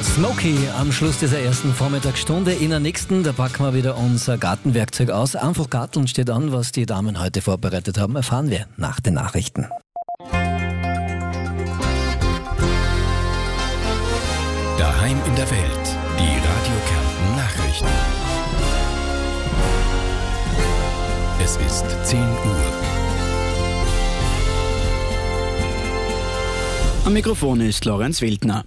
Smokey am Schluss dieser ersten Vormittagsstunde. In der nächsten, da packen wir wieder unser Gartenwerkzeug aus. Einfach Garteln steht an, was die Damen heute vorbereitet haben, erfahren wir nach den Nachrichten. Daheim in der Welt, die Radio Kärnten Nachrichten. Es ist 10 Uhr. Am Mikrofon ist Lorenz Wildner.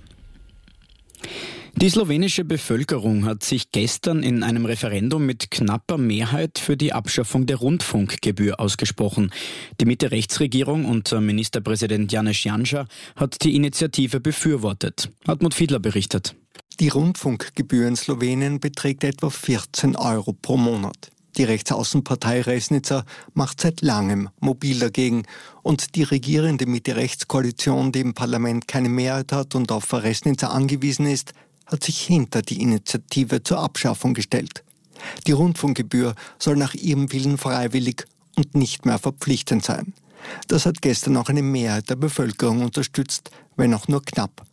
Die slowenische Bevölkerung hat sich gestern in einem Referendum mit knapper Mehrheit für die Abschaffung der Rundfunkgebühr ausgesprochen. Die Mitte-Rechts-Regierung unter Ministerpräsident Janez Janša hat die Initiative befürwortet. Hartmut Fiedler berichtet. Die Rundfunkgebühr in Slowenien beträgt etwa 14 Euro pro Monat. Die Rechtsaußenpartei Resnica macht seit langem mobil dagegen. Und die regierende Mitte-Rechts-Koalition, die im Parlament keine Mehrheit hat und auf Resnica angewiesen ist, hat sich hinter die Initiative zur Abschaffung gestellt. Die Rundfunkgebühr soll nach ihrem Willen freiwillig und nicht mehr verpflichtend sein. Das hat gestern auch eine Mehrheit der Bevölkerung unterstützt, wenn auch nur knapp.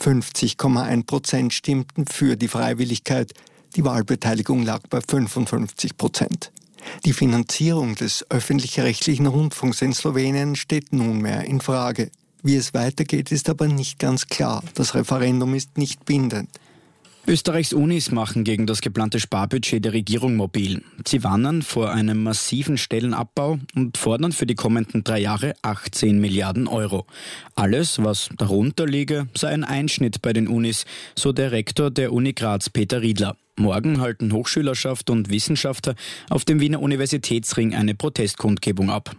50,1% stimmten für die Freiwilligkeit. Die Wahlbeteiligung lag bei 55%. Die Finanzierung des öffentlich-rechtlichen Rundfunks in Slowenien steht nunmehr in Frage. Wie es weitergeht, ist aber nicht ganz klar. Das Referendum ist nicht bindend. Österreichs Unis machen gegen das geplante Sparbudget der Regierung mobil. Sie warnen vor einem massiven Stellenabbau und fordern für die kommenden 3 Jahre 18 Milliarden Euro. Alles, was darunter liege, sei ein Einschnitt bei den Unis, so der Rektor der Uni Graz, Peter Riedler. Morgen halten Hochschülerschaft und Wissenschaftler auf dem Wiener Universitätsring eine Protestkundgebung ab.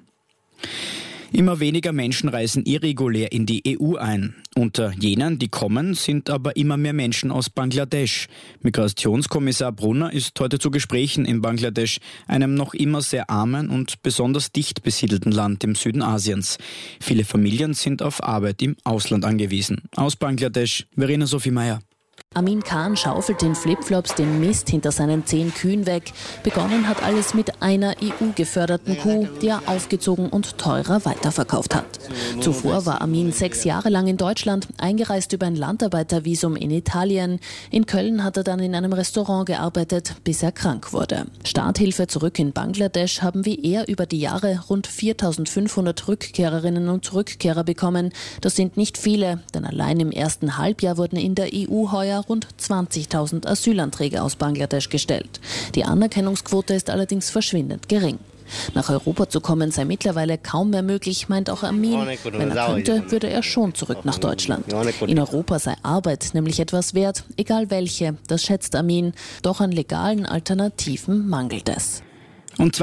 Immer weniger Menschen reisen irregulär in die EU ein. Unter jenen, die kommen, sind aber immer mehr Menschen aus Bangladesch. Migrationskommissar Brunner ist heute zu Gesprächen in Bangladesch, einem noch immer sehr armen und besonders dicht besiedelten Land im Süden Asiens. Viele Familien sind auf Arbeit im Ausland angewiesen. Aus Bangladesch, Verena Sophie Meyer. Amin Khan schaufelt in Flipflops den Mist hinter seinen 10 Kühen weg. Begonnen hat alles mit einer EU-geförderten Kuh, die er aufgezogen und teurer weiterverkauft hat. Zuvor war Amin 6 Jahre lang in Deutschland, eingereist über ein Landarbeitervisum in Italien. In Köln hat er dann in einem Restaurant gearbeitet, bis er krank wurde. Starthilfe zurück in Bangladesch haben wie er über die Jahre rund 4.500 Rückkehrerinnen und Rückkehrer bekommen. Das sind nicht viele, denn allein im ersten Halbjahr wurden in der EU heuer rund 20.000 Asylanträge aus Bangladesch gestellt. Die Anerkennungsquote ist allerdings verschwindend gering. Nach Europa zu kommen sei mittlerweile kaum mehr möglich, meint auch Amin. Wenn er könnte, würde er schon zurück nach Deutschland. In Europa sei Arbeit nämlich etwas wert, egal welche, das schätzt Amin. Doch an legalen Alternativen mangelt es. Und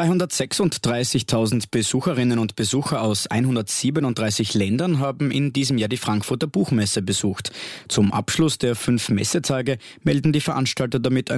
236.000 Besucherinnen und Besucher aus 137 Ländern haben in diesem Jahr die Frankfurter Buchmesse besucht. Zum Abschluss der 5 Messetage melden die Veranstalter damit